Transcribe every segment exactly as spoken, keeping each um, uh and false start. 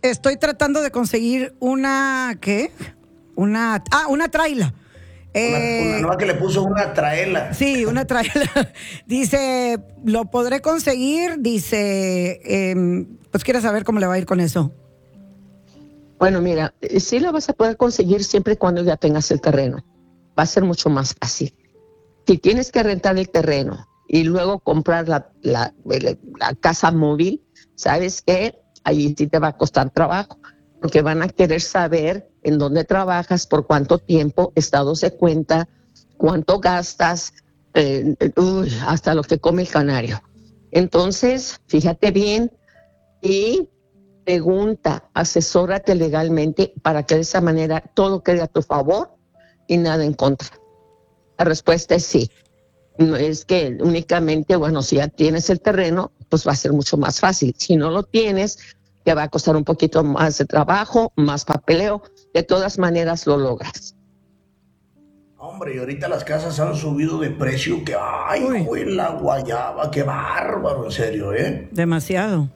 estoy tratando de conseguir una, ¿qué? Una, ah, una traila. Eh, una, una nueva que le puso una traela. Sí, una traela. Dice, lo podré conseguir, dice, eh, pues quiere saber cómo le va a ir con eso. Bueno, mira, sí la vas a poder conseguir siempre y cuando ya tengas el terreno. Va a ser mucho más fácil. Si tienes que rentar el terreno y luego comprar la, la, la, la casa móvil, ¿sabes qué? Ahí sí te va a costar trabajo, porque van a querer saber en dónde trabajas, por cuánto tiempo, estados de cuenta, cuánto gastas, eh, uy, hasta lo que come el canario. Entonces, fíjate bien y pregunta, asesórate legalmente para que de esa manera todo quede a tu favor y nada en contra. La respuesta es sí. No es que únicamente, bueno, si ya tienes el terreno, pues va a ser mucho más fácil. Si no lo tienes, te va a costar un poquito más de trabajo, más papeleo. De todas maneras lo logras. Hombre, y ahorita las casas han subido de precio que, ay, güey, la guayaba, qué bárbaro, en serio, ¿eh? Demasiado.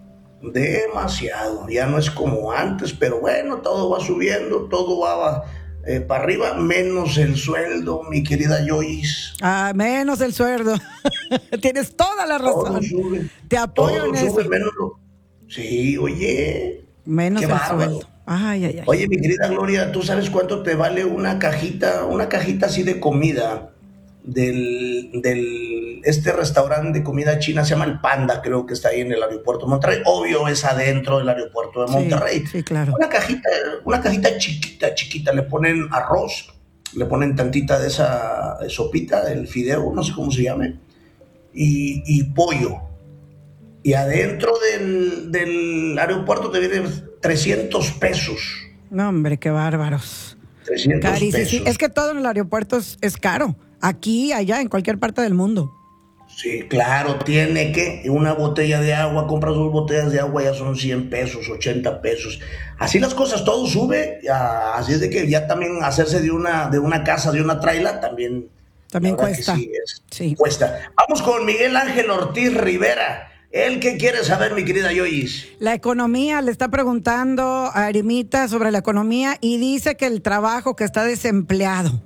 Demasiado. Ya no es como antes, pero bueno, todo va subiendo, todo va eh, para arriba, menos el sueldo, mi querida Joyce. Ah, menos el sueldo. Tienes toda la razón. Todo sube. Te apoyo todo en sube, eso. Menos lo... Sí, oye. Menos qué el bárbaro. sueldo. Ay, ay, ay. Oye, mi querida Gloria, ¿tú sabes cuánto te vale una cajita, una cajita así de comida del, del este restaurante de comida china? Se llama El Panda, creo que está ahí en el aeropuerto de Monterrey. Obvio, es adentro del aeropuerto de Monterrey. Sí, sí, claro. Una cajita, una cajita chiquita, chiquita. Le ponen arroz, le ponen tantita de esa sopita, del fideo, no sé cómo se llame, y, y pollo. Y adentro del, del aeropuerto te vienen trescientos pesos. No, hombre, qué bárbaros. trescientos Carísimo. pesos. Sí, es que todo en el aeropuerto es, es caro. Aquí, allá, en cualquier parte del mundo. Sí, claro, tiene que. Una botella de agua, compras dos botellas de agua, ya son cien pesos, ochenta pesos. Así las cosas, todo sube. Ya, así es de que ya también hacerse de una, de una casa, de una traila, también. También cuesta. Sí, es, sí. Cuesta. Vamos con Miguel Ángel Ortiz Rivera. ¿Él qué quiere saber, mi querida Yoyis? La economía, le está preguntando a Arimita sobre la economía y dice que el trabajo, que está desempleado.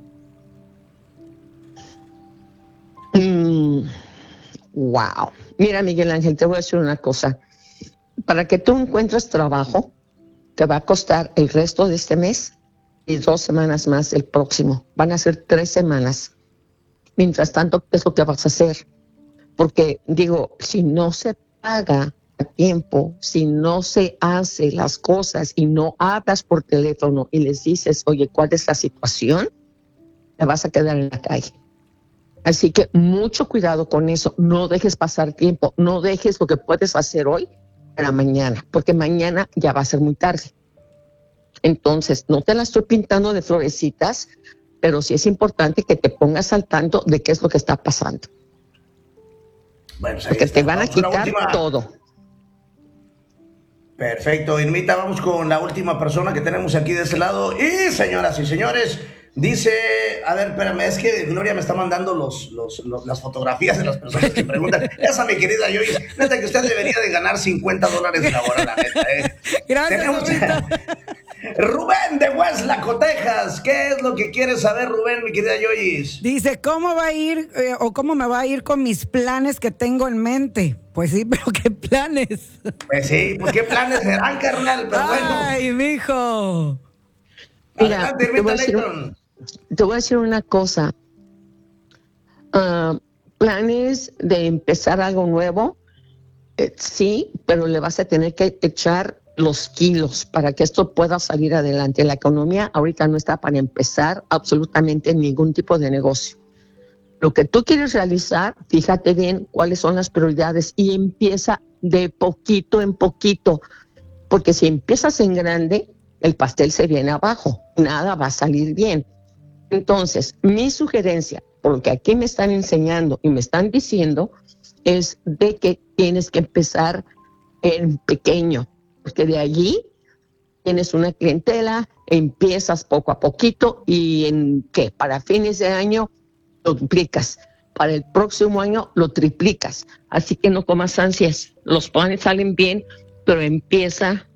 Mm, wow. Mira, Miguel Ángel, te voy a decir una cosa. Para que tú encuentres trabajo, te va a costar el resto de este mes y dos semanas más el próximo. Van a ser tres semanas. Mientras tanto, ¿qué es lo que vas a hacer? Porque, digo, si no se paga a tiempo, si no se hace las cosas y no hablas por teléfono y les dices, oye, ¿cuál es la situación? Te vas a quedar en la calle. Así que mucho cuidado con eso. No dejes pasar tiempo. No dejes lo que puedes hacer hoy para mañana, porque mañana ya va a ser muy tarde. Entonces, no te la estoy pintando de florecitas, pero sí es importante que te pongas al tanto de qué es lo que está pasando. Bueno, pues porque está. te van a Vamos quitar todo. Perfecto, Irmita, vamos con la última persona que tenemos aquí de este lado. Y señoras y señores, dice, a ver, espérame, es que Gloria me está mandando los, los, los, las fotografías de las personas que preguntan. Esa, mi querida Joyce, neta que usted debería de ganar cincuenta dólares de la hora, la neta. ¿eh? Gracias, Tenemos Rubén de Hueslaco, Texas. ¿Qué es lo que quiere saber, Rubén, mi querida Joyce? Dice, ¿cómo va a ir eh, o cómo me va a ir con mis planes que tengo en mente? Pues sí, pero ¿qué planes? Pues sí, pues qué planes serán, carnal, pero bueno. Ay, mijo. Mira, Adelante, te, voy a decir, te voy a decir una cosa. Uh, planes de empezar algo nuevo, eh, sí, pero le vas a tener que echar los kilos para que esto pueda salir adelante. La economía ahorita no está para empezar absolutamente ningún tipo de negocio. Lo que tú quieres realizar, fíjate bien cuáles son las prioridades y empieza de poquito en poquito, porque si empiezas en grande, el pastel se viene abajo, nada va a salir bien. Entonces, mi sugerencia, por lo que aquí me están enseñando y me están diciendo, es de que tienes que empezar en pequeño, porque de allí tienes una clientela, empiezas poco a poquito y en ¿qué? Para fines de año lo duplicas, para el próximo año lo triplicas, así que no comas ansias, los planes salen bien, pero empieza